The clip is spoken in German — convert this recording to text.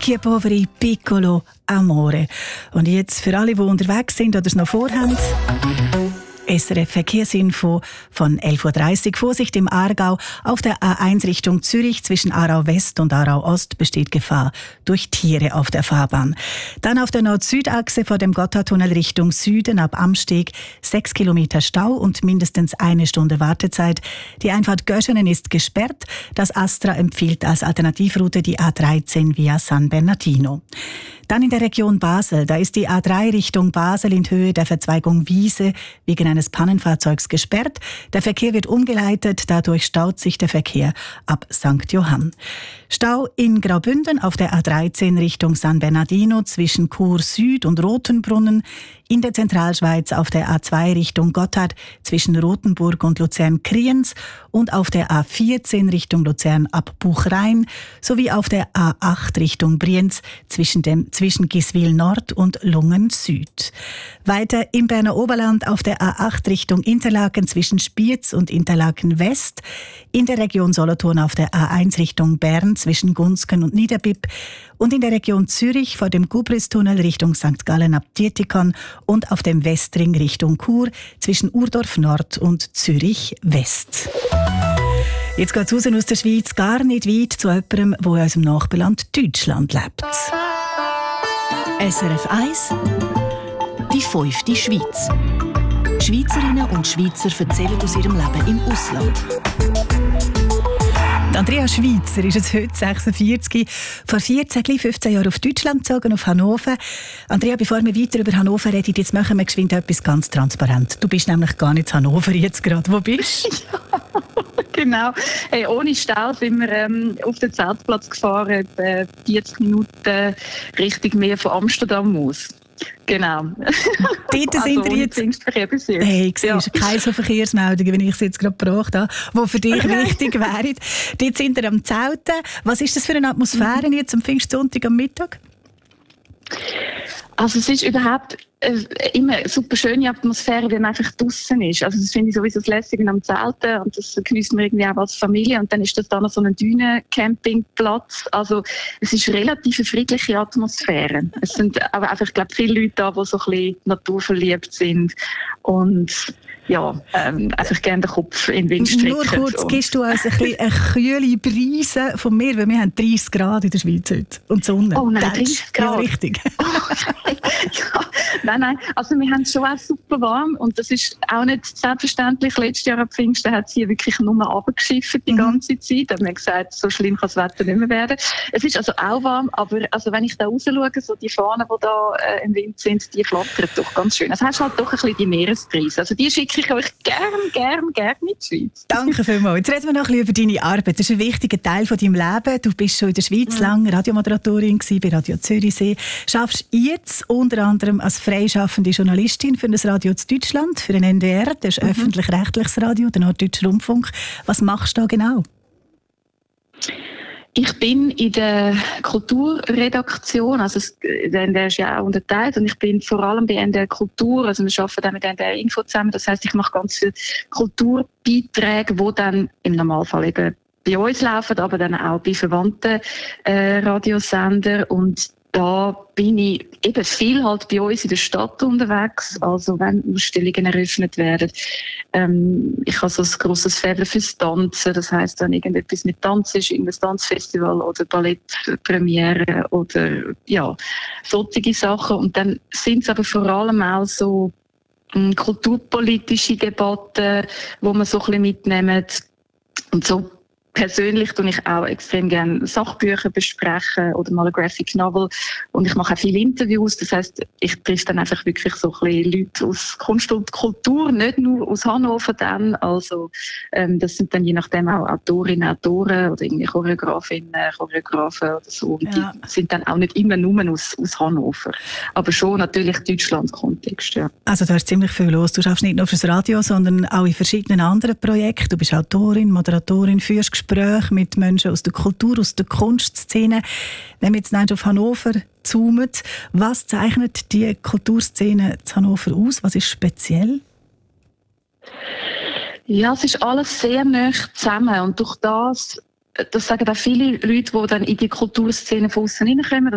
Vecchie Poveri Piccolo Amore. Und jetzt für alle, die unterwegs sind oder es noch vorhaben, SRF Verkehrsinfo von 11.30 Uhr. Vorsicht im Aargau. Auf der A1 Richtung Zürich zwischen Aarau West und Aarau Ost besteht Gefahr durch Tiere auf der Fahrbahn. Dann auf der Nord-Süd-Achse vor dem Gotthardtunnel Richtung Süden ab Amsteg 6 Kilometer Stau und mindestens 1 Stunde Wartezeit. Die Einfahrt Göschenen ist gesperrt. Das Astra empfiehlt als Alternativroute die A13 via San Bernardino. Dann in der Region Basel, da ist die A3 Richtung Basel in Höhe der Verzweigung Wiese wegen eines Pannenfahrzeugs gesperrt. Der Verkehr wird umgeleitet, dadurch staut sich der Verkehr ab St. Johann. Stau in Graubünden auf der A13 Richtung San Bernardino zwischen Chur Süd und Rotenbrunnen. In der Zentralschweiz auf der A2 Richtung Gotthard zwischen Rothenburg und Luzern-Kriens und auf der A14 Richtung Luzern ab Buchrein sowie auf der A8 Richtung Brienz zwischen Giswil Nord und Lungen Süd. Weiter im Berner Oberland auf der A8 Richtung Interlaken zwischen Spiez und Interlaken West. In der Region Solothurn auf der A1 Richtung Bern zwischen Gunsken und Niederbipp. Und in der Region Zürich vor dem Gubristunnel Richtung St. Gallen ab Dietikon und auf dem Westring Richtung Chur zwischen Urdorf Nord und Zürich West. Jetzt geht es raus aus der Schweiz, gar nicht weit zu jemandem, der in unserem Nachbarland Deutschland lebt. SRF 1 Die 5. Schweiz. Schweizerinnen und Schweizer erzählen aus ihrem Leben im Ausland. Andrea Schweitzer ist jetzt heute 46, vor 15 Jahren auf Deutschland gezogen, auf Hannover. Andrea, bevor wir weiter über Hannover reden, jetzt machen wir geschwind etwas ganz transparent. Du bist nämlich gar nicht in Hannover jetzt gerade. Wo bist du? Ja, genau. Hey, ohne Stau sind wir auf den Zeltplatz gefahren, etwa 40 Minuten Richtung Meer von Amsterdam aus. Genau. Dort sind wir jetzt. Hey, siehst du, keine so Verkehrsmeldungen, wie ich sie jetzt gerade gebracht habe, die für dich wichtig wären. Dort sind wir am Zelten. Was ist das für eine Atmosphäre jetzt am Pfingstsonntag am Mittag? Also es ist überhaupt immer eine super schöne Atmosphäre, wenn man einfach draussen ist. Also das finde ich sowieso das Lässige am Zelten und das geniessen wir irgendwie auch als Familie. Und dann ist das da noch so ein Dünen-Campingplatz. Also es ist relativ eine friedliche Atmosphäre. Es sind aber einfach, ich glaube, viele Leute da, die so ein bisschen naturverliebt sind und ja, einfach gerne den Kopf in den Wind strecken. Nur kurz, gibst du uns ein bisschen eine kühle Brise von mir, weil wir haben 30 Grad in der Schweiz heute und Sonne. Oh nein, 30 Grad? Ja, richtig. Oh, ja, nein, also wir haben es schon auch super warm und das ist auch nicht selbstverständlich. Letztes Jahr am Pfingsten hat es hier wirklich nur runtergeschifft die ganze Zeit. Da haben wir gesagt, so schlimm kann das Wetter nicht mehr werden. Es ist also auch warm, aber also wenn ich da raus schaue, so die Fahnen, die da im Wind sind, die flattern doch ganz schön. Also hast du halt doch ein bisschen die Meeresbrise. Also die schicke ich euch gern in die Schweiz. Danke vielmals. Jetzt reden wir noch ein bisschen über deine Arbeit. Das ist ein wichtiger Teil von deinem Leben. Du bist schon in der Schweiz lange Radiomoderatorin gewesen, bei Radio Zürichsee. Schaffst jetzt unter anderem als freischaffende Journalistin für das Radio zu Deutschland, für den NDR, das ist öffentlich-rechtliches Radio, der Norddeutsche Rundfunk. Was machst du da genau? Ich bin in der Kulturredaktion, also der NDR ist ja auch unterteilt und ich bin vor allem bei NDR Kultur, also wir arbeiten dann mit NDR Info zusammen, das heisst, ich mache ganz viele Kulturbeiträge, die dann im Normalfall eben bei uns laufen, aber dann auch bei verwandten Radiosender und da bin ich eben viel halt bei uns in der Stadt unterwegs, also wenn Ausstellungen eröffnet werden. Ich habe so ein grosses Faible fürs Tanzen, das heisst, wenn irgendetwas mit Tanz ist, irgendein Tanzfestival oder Ballettpremiere oder ja, solche Sachen. Und dann sind es aber vor allem auch so kulturpolitische Debatten, wo man so ein bisschen mitnimmt und so. Persönlich tue ich auch extrem gerne Sachbücher besprechen oder mal eine Graphic Novel. Und ich mache auch viele Interviews. Das heisst, ich treffe dann einfach wirklich so ein bisschen Leute aus Kunst und Kultur, nicht nur aus Hannover dann. Also, das sind dann je nachdem auch Autorinnen, Autoren oder irgendwie Choreografinnen, Choreografen oder so. Und die sind dann auch nicht immer nur aus Hannover. Aber schon natürlich Deutschland-Kontext, ja. Also da ist ziemlich viel los. Du schaffst nicht nur fürs Radio, sondern auch in verschiedenen anderen Projekten. Du bist Autorin, Moderatorin, führst Gespräche mit Menschen aus der Kultur, aus der Kunstszene. Wenn wir jetzt auf Hannover zoomen, was zeichnet die Kulturszene zu Hannover aus? Was ist speziell? Ja, es ist alles sehr nah zusammen und durch das sagen auch viele Leute, die dann in die Kulturszene von aussen reinkommen,